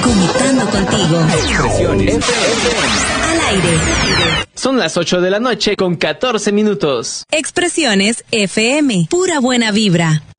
Conectando contigo. Expresiones Al aire. Son las 8 de la noche con 14 minutos. Expresiones FM. Pura buena vibra.